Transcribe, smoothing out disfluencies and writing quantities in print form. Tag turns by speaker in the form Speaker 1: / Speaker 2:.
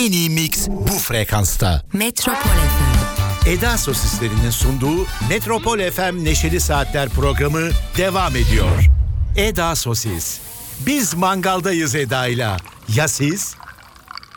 Speaker 1: En iyi mix bu frekansta.
Speaker 2: Metropol FM.
Speaker 1: Eda Sosislerinin sunduğu Metropol FM Neşeli Saatler programı devam ediyor. Eda Sosis. Biz mangaldayız Eda'yla. Ya siz?